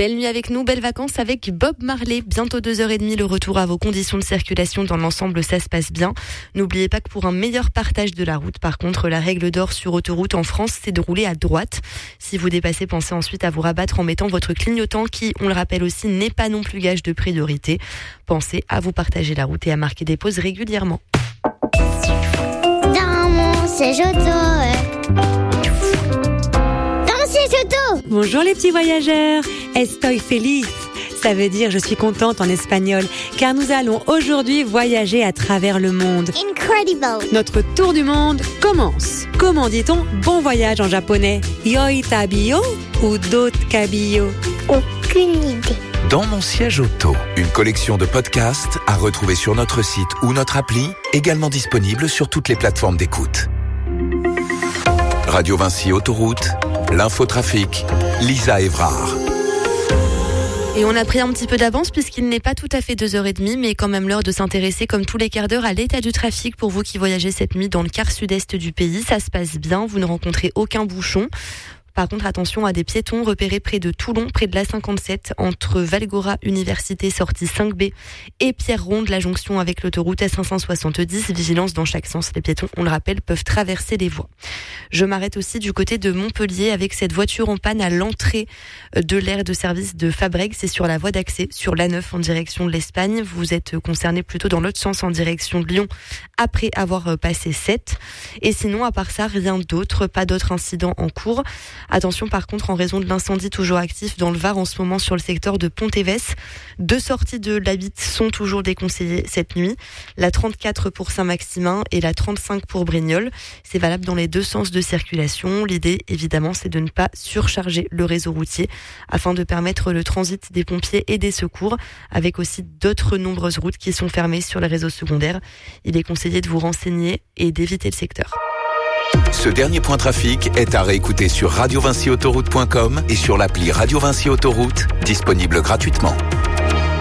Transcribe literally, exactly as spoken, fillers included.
Belle nuit avec nous, belles vacances avec Bob Marley. Bientôt deux heures trente, le retour à vos conditions de circulation dans l'ensemble, ça se passe bien. N'oubliez pas que pour un meilleur partage de la route, par contre, la règle d'or sur autoroute en France, c'est de rouler à droite. Si vous dépassez, pensez ensuite à vous rabattre en mettant votre clignotant qui, on le rappelle aussi, n'est pas non plus gage de priorité. Pensez à vous partager la route et à marquer des pauses régulièrement. Dans mon siège auto, dans mon siège auto. Bonjour les petits voyageurs, estoy feliz. Ça veut dire je suis contente en espagnol, car nous allons aujourd'hui voyager à travers le monde. Incredible. Notre tour du monde commence. Comment dit-on bon voyage en japonais? Yoi tabio ou dot kabiyo? Aucune idée. Dans mon siège auto, une collection de podcasts à retrouver sur notre site ou notre appli, également disponible sur toutes les plateformes d'écoute. Radio Vinci Autoroute, l'infotrafic, Lisa Evrard. Et on a pris un petit peu d'avance puisqu'il n'est pas tout à fait deux heures trente, mais quand même l'heure de s'intéresser comme tous les quarts d'heure à l'état du trafic pour vous qui voyagez cette nuit dans le quart sud-est du pays. Ça se passe bien, vous ne rencontrez aucun bouchon. Par contre, attention à des piétons repérés près de Toulon, près de l'A cinquante-sept, entre Valgora Université sortie cinq B et Pierre-Ronde, la jonction avec l'autoroute S cinq cent soixante-dix. Vigilance dans chaque sens. Les piétons, on le rappelle, peuvent traverser les voies. Je m'arrête aussi du côté de Montpellier avec cette voiture en panne à l'entrée de l'aire de service de Fabreg. C'est sur la voie d'accès, sur l'A neuf en direction de l'Espagne. Vous êtes concerné plutôt dans l'autre sens en direction de Lyon après avoir passé sept. Et sinon, à part ça, rien d'autre, pas d'autres incidents en cours. Attention par contre, en raison de l'incendie toujours actif dans le Var en ce moment sur le secteur de Pont-Évès. Deux sorties de l'A huit sont toujours déconseillées cette nuit. La trente-quatre pour Saint-Maximin et la trente-cinq pour Brignoles. C'est valable dans les deux sens de circulation. L'idée, évidemment, c'est de ne pas surcharger le réseau routier afin de permettre le transit des pompiers et des secours, avec aussi d'autres nombreuses routes qui sont fermées sur les réseaux secondaires. Il est conseillé de vous renseigner et d'éviter le secteur. Ce dernier point trafic est à réécouter sur radio vinci autoroute point com et sur l'appli Radio Vinci Autoroute, disponible gratuitement.